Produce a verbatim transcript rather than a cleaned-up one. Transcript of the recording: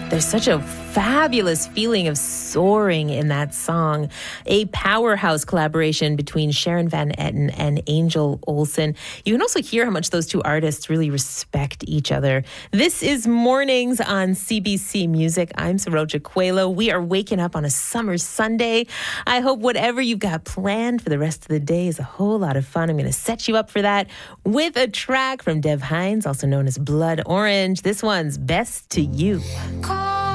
There's such a fabulous feeling of soaring in that song. A powerhouse collaboration between Sharon Van Etten and Angel Olsen. You can also hear how much those two artists really respect each other. This is Mornings on C B C Music. I'm Saroja Coelho. We are waking up on a summer Sunday. I hope whatever you've got planned for the rest of the day is a whole lot of fun. I'm going to set you up for that with a track from Dev Hynes, also known as Blood Orange. This one's Best to You. Call